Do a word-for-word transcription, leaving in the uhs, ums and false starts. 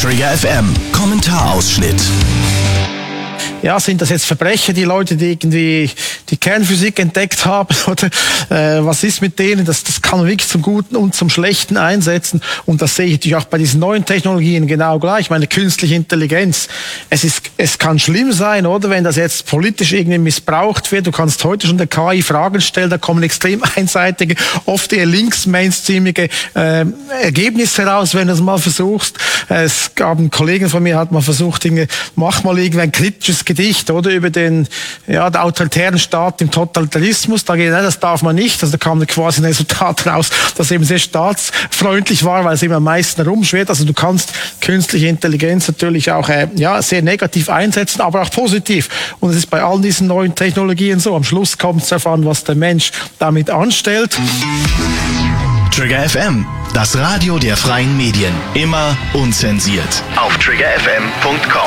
Trigger F M Kommentarausschnitt. Ja, sind das jetzt Verbrecher, die Leute, die irgendwie die Kernphysik entdeckt haben, oder äh, was ist mit denen? Das, das kann man wirklich zum Guten und zum Schlechten einsetzen. Und das sehe ich natürlich auch bei diesen neuen Technologien genau gleich. Ich meine, künstliche Intelligenz. Es ist, es kann schlimm sein, oder, wenn das jetzt politisch irgendwie missbraucht wird. Du kannst heute schon der K I Fragen stellen, da kommen extrem einseitige, oft eher links-mainstreamige äh, Ergebnisse heraus, wenn du es mal versuchst. Es gab einen Kollegen von mir, hat mal versucht, Dinge, mach mal irgendwie ein kritisches Gedicht, oder, über den, ja, der autoritären Staat im Totalitarismus. Da geht, nein, das darf man nicht. Also da kam quasi ein Resultat raus, das eben sehr staatsfreundlich war, weil es eben am meisten herumschwirrt. Also du kannst künstliche Intelligenz natürlich auch, äh, ja, sehr negativ einsetzen, aber auch positiv. Und es ist bei all diesen neuen Technologien so. Am Schluss kommt es darauf an, was der Mensch damit anstellt. Trigger F M, das Radio der freien Medien. Immer unzensiert. Auf trigger f m punkt com.